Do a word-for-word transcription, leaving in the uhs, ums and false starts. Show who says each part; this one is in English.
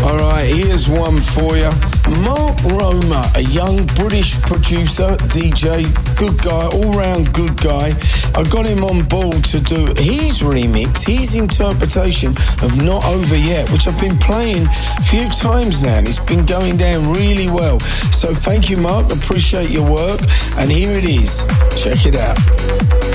Speaker 1: All right, here's one for you. Mark Roma, a young British producer, D J, good guy, all-round good guy. I got him on board to do his remix, his interpretation of Not Over Yet, which I've been playing a few times now, and it's been going down really well. So thank you, Mark. Appreciate your work. And here it is. Check it out.